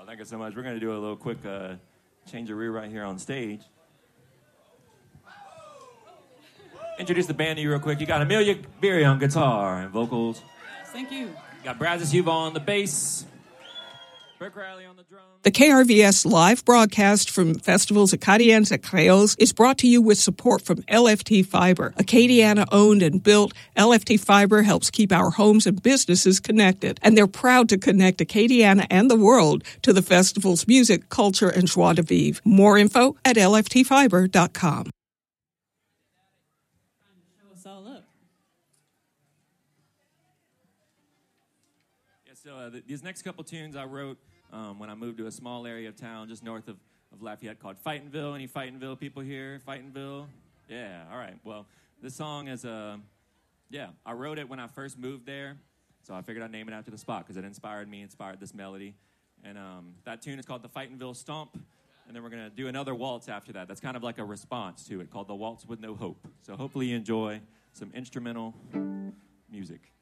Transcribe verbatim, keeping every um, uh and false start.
thank you so much. We're going to do a little quick uh, change of rear right here on stage. Introduce the band to you real quick. You got Amelia Beery on guitar and vocals. Thank you. You got Brazos Yuval on the bass. Brooke Riley on the drums. The K R V S live broadcast from festivals Acadians et Creoles is brought to you with support from L F T Fiber. Acadiana-owned and built, L F T Fiber helps keep our homes and businesses connected. And they're proud to connect Acadiana and the world to the festival's music, culture, and joie de vivre. More info at L F T fiber dot com. Show us all up. Yeah, so uh, th- these next couple tunes I wrote Um, when I moved to a small area of town just north of, of Lafayette called Fightonville. Any Fightonville people here? Fightonville? Yeah, all right. Well, this song is, uh, yeah, I wrote it when I first moved there, so I figured I'd name it after the spot because it inspired me, inspired this melody. And um, that tune is called the Fightonville Stomp, and then we're going to do another waltz after that. That's kind of like a response to it called the Waltz with No Hope. So hopefully you enjoy some instrumental music.